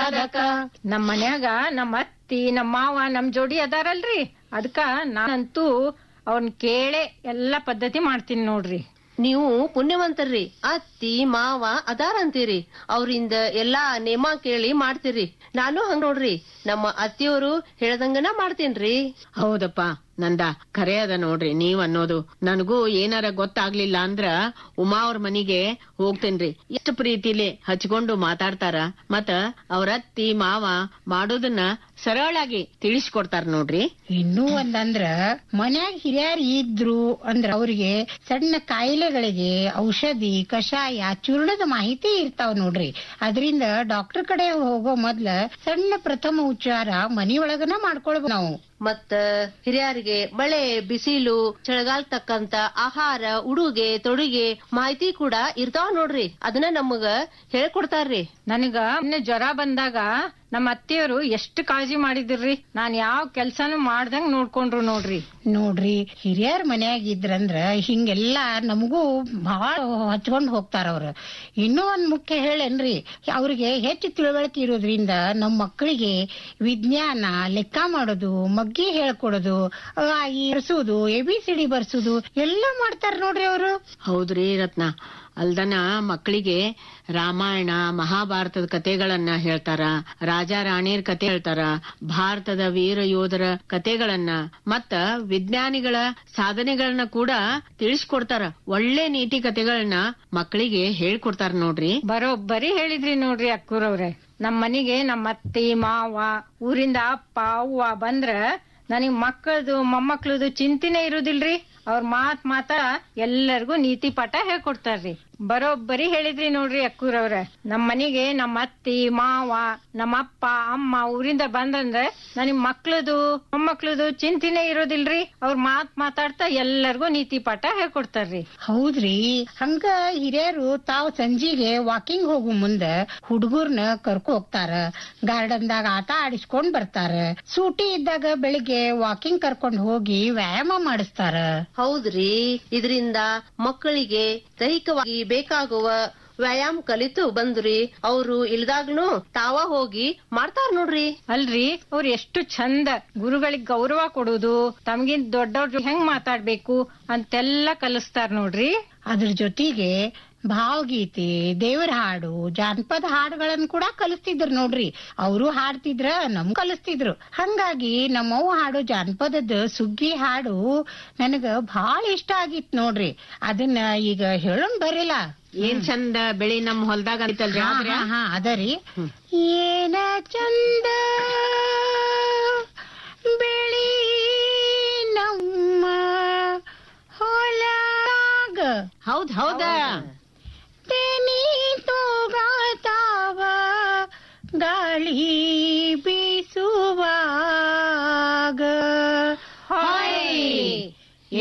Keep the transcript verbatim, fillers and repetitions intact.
ಸಾಧಕ. ನಮ್ ಮನ್ಯಾಗ ನಮ್ ಅತ್ತಿ ನಮ್ ಮಾವ ನಮ್ ಜೋಡಿ ಅದಾರಲ್ರಿ, ಅದಕ್ಕ ನಾನಂತೂ ಅವ್ನ್ ಕೇಳೆ ಎಲ್ಲಾ ಪದ್ಧತಿ ಮಾಡ್ತೀನಿ ನೋಡ್ರಿ. ನೀವು ಪುಣ್ಯವಂತರ್ರಿ, ಅತ್ತಿ ಮಾವ ಅದಾರಂತೀರಿ, ಅವ್ರಿಂದ ಎಲ್ಲಾ ನೇಮ ಕೇಳಿ ಮಾಡ್ತೀರಿ. ನಾನು ಹಂಗ ನೋಡ್ರಿ, ನಮ್ಮ ಅತ್ತಿಯವರು ಹೇಳ್ದಂಗನ ಮಾಡ್ತೀನ್ರಿ. ಹೌದಪ್ಪ ನಂದ, ಖರೆ ಅದ ನೋಡ್ರಿ ನೀವ್ ಅನ್ನೋದು. ನನಗೂ ಏನಾರ ಗೊತ್ತಾಗ್ಲಿಲ್ಲ ಅಂದ್ರ ಉಮಾ ಅವ್ರ ಮನಿಗೆ ಹೋಗ್ತೇನ್ರಿ. ಎಷ್ಟು ಪ್ರೀತಿಲಿ ಹಚ್ಕೊಂಡು ಮಾತಾಡ್ತಾರ, ಮತ್ತ ಅವ್ರ ಅತ್ತಿ ಮಾವ ಮಾಡೋದನ್ನ ಸರಳಾಗಿ ತಿಳಿಸ್ಕೊಡ್ತಾರ ನೋಡ್ರಿ. ಇನ್ನೂ ಒಂದಂದ್ರ ಮನ್ಯಾಗ ಹಿರಿಯರ್ ಇದ್ರು ಅಂದ್ರ ಅವ್ರಿಗೆ ಸಣ್ಣ ಕಾಯಿಲೆಗಳಿಗೆ ಔಷಧಿ ಕಷಾಯ ಚೂರ್ಣದ ಮಾಹಿತಿ ಇರ್ತಾವ್ ನೋಡ್ರಿ. ಅದರಿಂದ ಡಾಕ್ಟರ್ ಕಡೆ ಹೋಗೋ ಮೊದ್ಲ ಸಣ್ಣ ಪ್ರಥಮ ಉಪಚಾರ ಮನಿಯೊಳಗನ ಮಾಡ್ಕೊಳ್ಬೇಕು ನಾವು. ಮತ್ತ ಹಿರಿಯರಿಗೆ ಮಳೆ ಬಿಸಿಲು ಚಳಿಗಾಲ ತಕ್ಕಂತ ಆಹಾರ ಉಡುಗೆ ತೊಡುಗೆ ಮಾಹಿತಿ ಕೂಡ ಇರ್ತಾವ ನೋಡ್ರಿ. ಅದನ್ನ ನಮಗ ಹೇಳ್ಕೊಡ್ತಾರ್ರಿ. ನನಗ ಜ್ವರ ಬಂದಾಗ ನಮ್ಮ ಅತ್ತೆಯವರು ಎಷ್ಟು ಕಾಳಜಿ ಮಾಡಿದಿರ್ರಿ. ನಾನ್ ಯಾವ ಕೆಲ್ಸಾನು ಮಾಡ್ದಂಗ್ ನೋಡ್ಕೊಂಡ್ರು ನೋಡ್ರಿ. ನೋಡ್ರಿ ಹಿರಿಯರ್ ಮನ್ಯಾಗ ಇದ್ರಂದ್ರ ಹಿಂಗೆಲ್ಲಾ ನಮಗೂ ಬಹಳ ಹಚ್ಕೊಂಡ್ ಹೋಗ್ತಾರ ಅವ್ರ. ಇನ್ನೂ ಒಂದ್ ಮುಖ್ಯ ಹೇಳೇನ್ರಿ, ಅವ್ರಿಗೆ ಹೆಚ್ಚು ತಿಳುವಳಿಕೆ ಇರೋದ್ರಿಂದ ನಮ್ ಮಕ್ಕಳಿಗೆ ವಿಜ್ಞಾನ ಲೆಕ್ಕ ಮಾಡೋದು ಮಗ್ಗಿ ಹೇಳ್ಕೊಡೋದು ಈ ಬರ್ಸೋದು ಎ ಬಿ ಸಿ ಡಿ ಬರ್ಸೋದು ಎಲ್ಲಾ ಮಾಡ್ತಾರ ನೋಡ್ರಿ ಅವ್ರು. ಹೌದ್ರಿ ರತ್ನ, ಅಲ್ದನ ಮಕ್ಕಳಿಗೆ ರಾಮಾಯಣ ಮಹಾಭಾರತದ ಕತೆಗಳನ್ನ ಹೇಳ್ತಾರ, ರಾಜ ರಾಣಿಯರ್ ಕತೆ ಹೇಳ್ತಾರ, ಭಾರತದ ವೀರ ಯೋಧರ ಕತೆಗಳನ್ನ ಮತ್ತ ವಿಜ್ಞಾನಿಗಳ ಸಾಧನೆಗಳನ್ನ ಕೂಡ ತಿಳಿಸ್ಕೊಡ್ತಾರ. ಒಳ್ಳೆ ನೀತಿ ಕತೆಗಳನ್ನ ಮಕ್ಕಳಿಗೆ ಹೇಳ್ಕೊಡ್ತಾರ ನೋಡ್ರಿ. ಬರೋಬ್ಬರಿ ಹೇಳಿದ್ರಿ ನೋಡ್ರಿ ಅಕ್ಕೂರವ್ರೆ. ನಮ್ ಮನಿಗೆ ನಮ್ ಅತ್ತಿ ಮಾವ ಊರಿಂದ ಅಪ್ಪ ಅವ್ವ ಬಂದ್ರ ನನಗ್ ಮಕ್ಕಳದು ಮೊಮ್ಮಕ್ಳದು ಚಿಂತಿನೇ ಇರುದಿಲ್ರಿ. ಅವ್ರ ಮಾತ್ ಮಾತ ಎಲ್ಲರಿಗೂ ನೀತಿ ಪಾಠ ಹೇಳ್ಕೊಡ್ತಾರ್ರಿ. ಬರೋಬ್ಬರಿ ಹೇಳಿದ್ರಿ ನೋಡ್ರಿ ಅಕ್ಕೂರವ್ರ. ನಮ್ ಮನಿಗೆ ನಮ್ ಅತ್ತಿ ಮಾವ ನಮ್ಮ ಅಪ್ಪ ಅಮ್ಮ ಊರಿಂದ ಬಂದಂದ್ರೆ ನನಗ್ ಮಕ್ಳದು ಮೊಮ್ಮಕ್ಳದು ಚಿಂತಿನೇ ಇರೋದಿಲ್ರಿ. ಅವ್ರ ಮಾತ್ ಮಾತಾಡ್ತಾ ಎಲ್ಲರಿಗೂ ನೀತಿ ಪಾಠ ಹೇಳ್ಕೊಡ್ತಾರ್ರಿ. ಹೌದ್ರಿ, ಹಂಗ ಹಿರಿಯರು ತಾವ್ ಸಂಜಿಗೆ ವಾಕಿಂಗ್ ಹೋಗು ಮುಂದ ಹುಡುಗರ್ನ ಕರ್ಕೊ ಹೋಗ್ತಾರ, ಗಾರ್ಡನ್ದಾಗ ಆಟ ಆಡಿಸ್ಕೊಂಡ್ ಬರ್ತಾರ. ಸೂಟಿ ಇದ್ದಾಗ ಬೆಳಿಗ್ಗೆ ವಾಕಿಂಗ್ ಕರ್ಕೊಂಡ್ ಹೋಗಿ ವ್ಯಾಯಾಮ ಮಾಡಿಸ್ತಾರ. ಹೌದ್ರಿ, ಇದರಿಂದ ಮಕ್ಕಳಿಗೆ ದೈಹಿಕವಾಗಿ ಬೇಕಾಗುವ ವ್ಯಾಯಾಮ ಕಲಿತು ಬಂದ್ರಿ. ಅವ್ರು ಇಲ್ದಾಗ್ನು ತಾವ ಹೋಗಿ ಮಾಡ್ತಾರ ನೋಡ್ರಿ. ಅಲ್ರಿ, ಅವ್ರು ಎಷ್ಟು ಚಂದ ಗುರುಗಳಿಗೆ ಗೌರವ ಕೊಡುದು, ತಮ್ಗಿಂತ ದೊಡ್ಡವ್ರ ಹೆಂಗ್ ಮಾತಾಡ್ಬೇಕು ಅಂತೆಲ್ಲ ಕಲಿಸ್ತಾರ ನೋಡ್ರಿ. ಅದ್ರ ಜೊತೆಗೆ ಭಾವಗೀತೆ ದೇವರ ಹಾಡು ಜಾನಪದ ಹಾಡುಗಳನ್ನ ಕೂಡ ಕಲಿಸ್ತಿದ್ರು ನೋಡ್ರಿ. ಅವರು ಹಾಡ್ತಿದ್ರ ನಮ್ ಕಲಿಸ್ತಿದ್ರು. ಹಂಗಾಗಿ ನಮ್ಮವ್ ಹಾಡು ಜಾನಪದದ ಸುಗ್ಗಿ ಹಾಡು ನನಗ ಬಹಳ ಇಷ್ಟ ಆಗಿತ್ ನೋಡ್ರಿ. ಅದನ್ನ ಈಗ ಹೇಳೋಣ ಬರಿಲ್ಲ. ಏನ್ ಚಂದ ಬೆಳಿ ನಮ್ ಹೊಲ್ದಾಗ ಅಂತಲ್ರಿ. ಹಾ ಅದರಿ, ಏನ ಚಂದ ಬೆಳಿ ನಮ್ಮ ಹೊಲದಾಗ. ಹೌದ್ ಹೌದ, ತೆನಿ ತೋಗಾತಾವ ಗಾಳಿ